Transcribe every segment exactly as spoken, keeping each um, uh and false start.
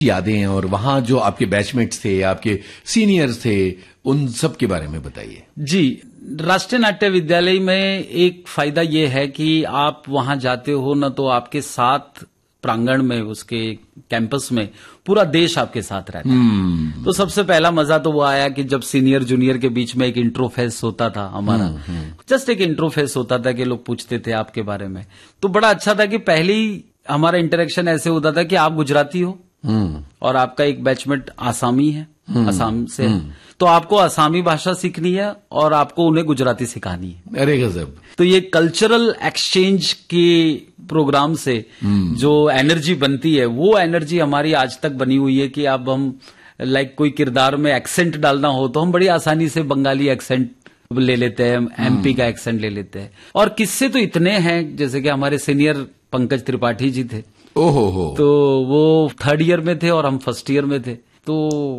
यादें और वहां जो आपके बैचमेट्स थे, आपके सीनियर्स थे, उन सब के बारे में बताइए। जी, राष्ट्रीय नाट्य विद्यालय में एक फायदा ये है कि आप वहां जाते हो ना, तो आपके साथ प्रांगण में, उसके कैंपस में पूरा देश आपके साथ रहता है। तो सबसे पहला मजा तो वो आया कि जब सीनियर जूनियर के बीच में एक इंट्रो फेस होता था हमारा, जस्ट एक इंट्रो फेस होता था कि लोग पूछते थे आपके बारे में। तो बड़ा अच्छा था कि पहले ही हमारा इंटरेक्शन ऐसे होता था कि आप गुजराती हो और आपका एक बैचमेट आसामी है, असम से है, तो आपको आसामी भाषा सीखनी है और आपको उन्हें गुजराती सिखानी है। अरे गजब। तो ये कल्चरल एक्सचेंज के प्रोग्राम से जो एनर्जी बनती है, वो एनर्जी हमारी आज तक बनी हुई है कि अब हम लाइक कोई किरदार में एक्सेंट डालना हो तो हम बड़ी आसानी से बंगाली एक्सेंट ले लेते हैं, एमपी का एक्सेंट ले लेते हैं। और किस्से तो इतने हैं, जैसे कि हमारे सीनियर पंकज त्रिपाठी जी थे, ओहो हो, तो वो थर्ड ईयर में थे और हम फर्स्ट ईयर में थे। तो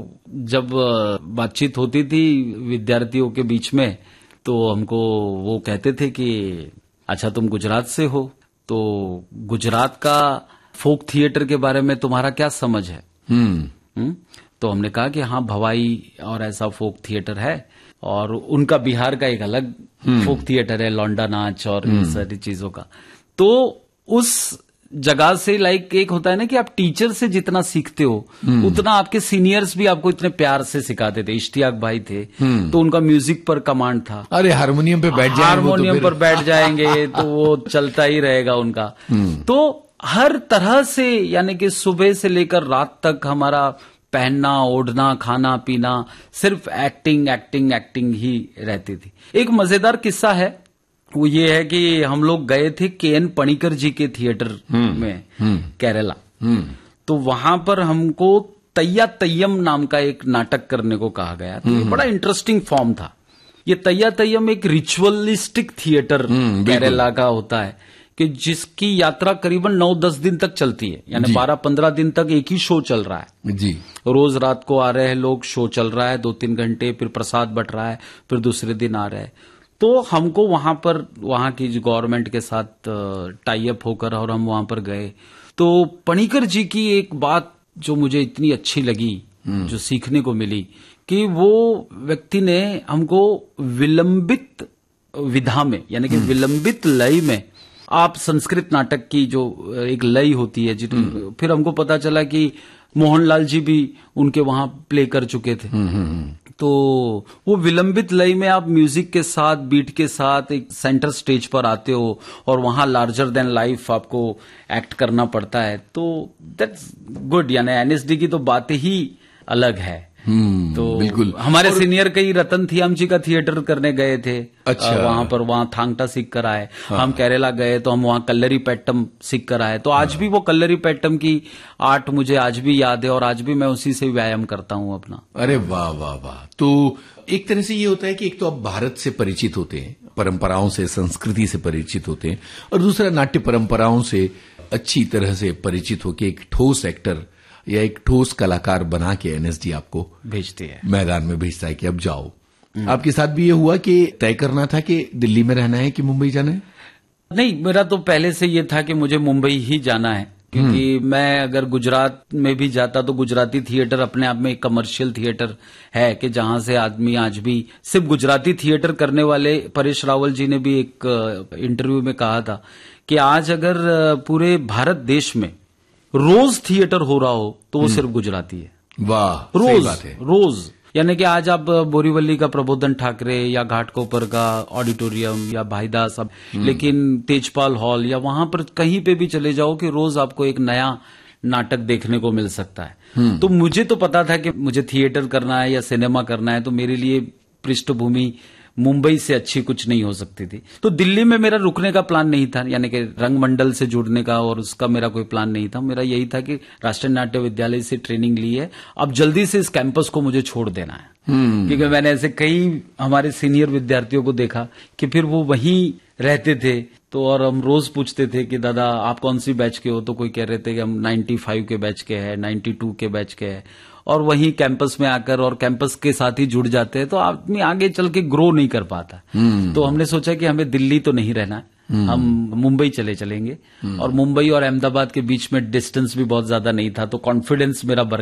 जब बातचीत होती थी विद्यार्थियों के बीच में, तो हमको वो कहते थे कि अच्छा तुम गुजरात से हो, तो गुजरात का फोक थिएटर के बारे में तुम्हारा क्या समझ है? हम्म तो हमने कहा कि हाँ, भवाई और ऐसा फोक थिएटर है, और उनका बिहार का एक अलग फोक थिएटर है, लौंडा नाच और इन सारी चीजों का। तो उस जगह से लाइक एक होता है ना कि आप टीचर से जितना सीखते हो उतना आपके सीनियर्स भी आपको इतने प्यार से सिखाते थे। इश्तियाक भाई थे तो उनका म्यूजिक पर कमांड था, अरे हारमोनियम पे बैठ जाएंगे, हारमोनियम तो पर बैठ जाएंगे तो वो चलता ही रहेगा उनका। तो हर तरह से, यानी कि सुबह से लेकर रात तक हमारा पहनना, ओढ़ना, खाना पीना सिर्फ एक्टिंग एक्टिंग एक्टिंग ही रहती थी। एक मजेदार किस्सा है, वो ये है कि हम लोग गए थे के एन पणिकर जी के थिएटर में केरला। तो वहां पर हमको तैया तैयम नाम का एक नाटक करने को कहा गया। तो ये बड़ा इंटरेस्टिंग फॉर्म था। ये तैया तैयम एक रिचुअलिस्टिक थिएटर केरला का होता है कि जिसकी यात्रा करीबन नौ दस दिन तक चलती है, यानी बारह पंद्रह दिन तक एक ही शो चल रहा है जी। रोज रात को आ रहे हैं लोग, शो चल रहा है दो तीन घंटे, फिर प्रसाद बट रहा है, फिर दूसरे दिन आ रहा है। तो हमको वहां पर, वहां की गवर्नमेंट के साथ टाई अप होकर और हम वहां पर गए। तो पणिकर जी की एक बात जो मुझे इतनी अच्छी लगी, जो सीखने को मिली, कि वो व्यक्ति ने हमको विलंबित विधा में, यानी कि विलंबित लय में, आप संस्कृत नाटक की जो एक लय होती है, फिर हमको पता चला कि मोहनलाल जी भी उनके वहां प्ले कर चुके थे। तो वो विलंबित लय में आप म्यूजिक के साथ, बीट के साथ एक सेंटर स्टेज पर आते हो और वहां लार्जर देन लाइफ आपको एक्ट करना पड़ता है। तो दैट्स गुड, यानी एनएसडी की तो बात ही अलग है। तो बिल्कुल। हमारे सीनियर कई रतन थियाम जी का थिएटर करने गए थे। अच्छा। वहां पर, वहां थांगटा सीख कर आए। हाँ। हम केरला गए तो हम वहां कल्लरी पैट्टम सीख कर आए। तो आज हाँ। भी वो कल्लरी पैट्टम की आर्ट मुझे आज भी याद है और आज भी मैं उसी से व्यायाम करता हूं अपना। अरे वाह वाह वाह। तो एक तरह से ये होता है कि एक तो आप भारत से परिचित होते हैं, परंपराओं से, संस्कृति से परिचित होते हैं, और दूसरा नाट्य परंपराओं से अच्छी तरह से परिचित होकर एक ठोस एक्टर या एक ठोस कलाकार बना के एनएसडी आपको भेजती है, मैदान में भेजता है कि अब जाओ। आपके साथ भी ये हुआ कि तय करना था कि दिल्ली में रहना है कि मुंबई जाना है? नहीं, मेरा तो पहले से ये था कि मुझे मुंबई ही जाना है, क्योंकि मैं अगर गुजरात में भी जाता तो गुजराती थिएटर अपने आप में एक कमर्शियल थिएटर है कि जहां से आदमी आज भी सिर्फ गुजराती थिएटर करने वाले, परेश रावल जी ने भी एक इंटरव्यू में कहा था कि आज अगर पूरे भारत देश में रोज थिएटर हो रहा हो तो वो सिर्फ गुजराती है। वाह, रोज सही बात है। रोज, यानी कि आज आप बोरीवली का प्रबोधन ठाकरे या घाटकोपर का ऑडिटोरियम या भाईदास, लेकिन तेजपाल हॉल या वहां पर कहीं पे भी चले जाओ कि रोज आपको एक नया नाटक देखने को मिल सकता है। तो मुझे तो पता था कि मुझे थिएटर करना है या सिनेमा करना है, तो मेरे लिए पृष्ठभूमि मुंबई से अच्छी कुछ नहीं हो सकती थी। तो दिल्ली में मेरा रुकने का प्लान नहीं था, यानी कि रंगमंडल से जुड़ने का और उसका मेरा कोई प्लान नहीं था। मेरा यही था कि राष्ट्रीय नाट्य विद्यालय से ट्रेनिंग ली है, अब जल्दी से इस कैंपस को मुझे छोड़ देना है। क्योंकि मैंने ऐसे कई हमारे सीनियर विद्यार्थियों को देखा कि फिर वो वहीं रहते थे, तो और हम रोज पूछते थे कि दादा आप कौन सी बैच के हो, तो कोई कह रहे थे कि हम पचानवे के बैच के हैं, बानवे के बैच के हैं, और वहीं कैंपस में आकर और कैंपस के साथ ही जुड़ जाते हैं, तो आदमी आगे चल के ग्रो नहीं कर पाता। तो हमने सोचा कि हमें दिल्ली तो नहीं रहना है, हम मुंबई चले चलेंगे। और मुंबई और अहमदाबाद के बीच में डिस्टेंस भी बहुत ज्यादा नहीं था, तो कॉन्फिडेंस मेरा